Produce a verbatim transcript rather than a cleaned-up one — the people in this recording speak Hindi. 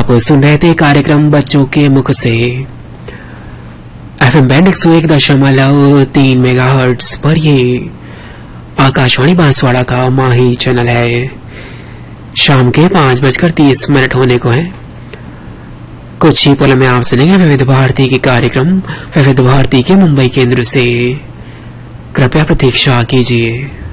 आप सुन रहे थे कार्यक्रम बच्चों के मुख से एफएम बैंड एक सौ एक दशमलव तीन मेगा हर्ट्स पर। ये आकाशवाणी बांसवाड़ा का माही चैनल है। शाम के पांच बजकर तीस मिनट होने को है। कुछ ही पलों में आप सुनेंगे विविध भारती के कार्यक्रम विविध भारती के मुंबई केंद्र से। कृपया प्रतीक्षा कीजिए।